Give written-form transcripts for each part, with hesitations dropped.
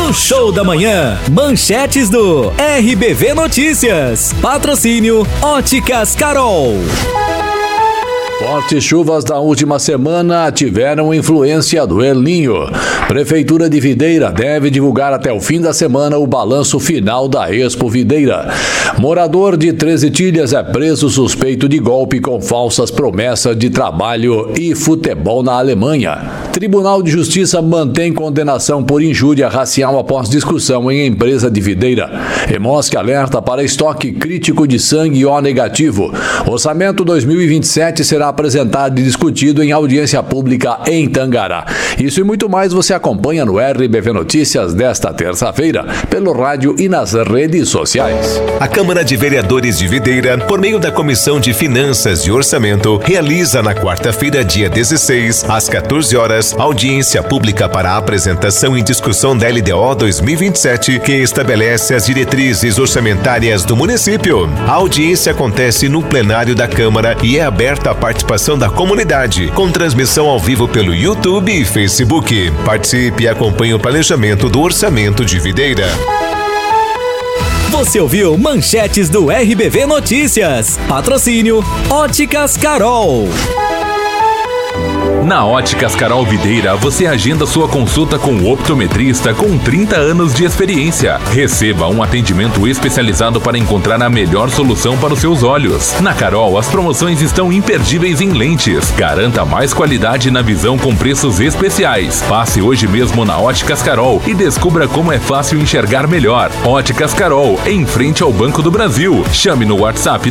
No Show da Manhã, manchetes do RBV Notícias. Patrocínio Óticas Carol. Fortes chuvas da última semana tiveram influência do El Niño. Prefeitura de Videira deve divulgar até o fim da semana o balanço final da Expo Videira. Morador de 13 Tilhas é preso suspeito de golpe com falsas promessas de trabalho e futebol na Alemanha. Tribunal de Justiça mantém condenação por injúria racial após discussão em empresa de Videira. Hemosc alerta para estoque crítico de sangue O negativo. Orçamento 2027 será apresentado e discutido em audiência pública em Tangará. Isso e muito mais você acompanha no RBV Notícias desta terça-feira, pelo rádio e nas redes sociais. A Câmara de Vereadores de Videira, por meio da Comissão de Finanças e Orçamento, realiza na quarta-feira, dia 16, às 14 horas, audiência pública para a apresentação e discussão da LDO 2027, que estabelece as diretrizes orçamentárias do município. A audiência acontece no plenário da Câmara e é aberta à participação da comunidade, com transmissão ao vivo pelo YouTube e Facebook. Participe e acompanhe o planejamento do orçamento de Videira. Você ouviu manchetes do RBV Notícias. Patrocínio Óticas Carol. Na Óticas Carol Videira, você agenda sua consulta com o optometrista com 30 anos de experiência. Receba um atendimento especializado para encontrar a melhor solução para os seus olhos. Na Carol, as promoções estão imperdíveis em lentes. Garanta mais qualidade na visão com preços especiais. Passe hoje mesmo na Óticas Carol e descubra como é fácil enxergar melhor. Óticas Carol, em frente ao Banco do Brasil. Chame no WhatsApp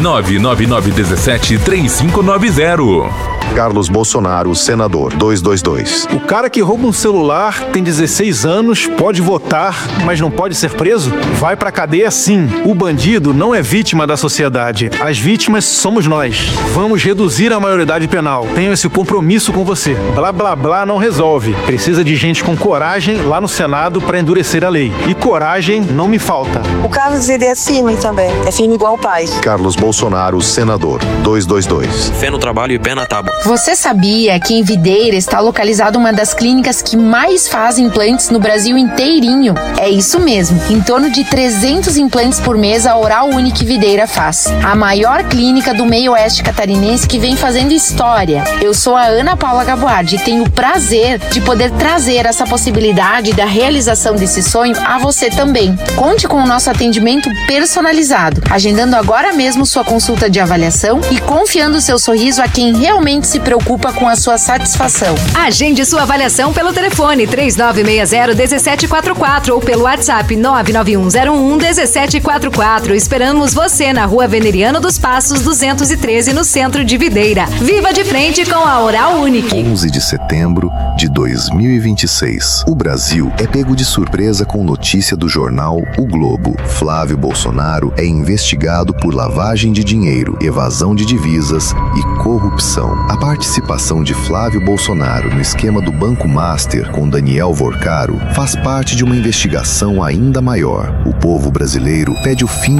99917-3590. Carlos Bolsonaro, senador, 222. O cara que rouba um celular, tem 16 anos, pode votar, mas não pode ser preso? Vai pra cadeia sim. O bandido não é vítima da sociedade. As vítimas somos nós. Vamos reduzir a maioridade penal. Tenho esse compromisso com você. Blá blá blá não resolve. Precisa de gente com coragem lá no Senado pra endurecer a lei. E coragem não me falta. O Carlos, ele é firme também. É firme igual o pai. Carlos Bolsonaro, senador, 222. Fé no trabalho e pé na tábua. Você sabia que em Videira está localizada uma das clínicas que mais faz implantes no Brasil inteirinho? É isso mesmo, em torno de 300 implantes por mês a Oral Unique Videira faz. A maior clínica do meio oeste catarinense que vem fazendo história. Eu sou a Ana Paula Gaboardi e tenho o prazer de poder trazer essa possibilidade da realização desse sonho a você também. Conte com o nosso atendimento personalizado, agendando agora mesmo sua consulta de avaliação e confiando seu sorriso a quem realmente se preocupa com a sua satisfação. Agende sua avaliação pelo telefone 3960-1744 ou pelo WhatsApp 99101-1744. Esperamos você na Rua Veneriano dos Passos 213, no centro de Videira. Viva de frente com a Oral Unique. 11 de setembro de 2026. O Brasil é pego de surpresa com notícia do jornal O Globo. Flávio Bolsonaro é investigado por lavagem de dinheiro, evasão de divisas e corrupção. A participação de Flávio Bolsonaro no esquema do Banco Master com Daniel Vorcaro faz parte de uma investigação ainda maior. O povo brasileiro pede o fim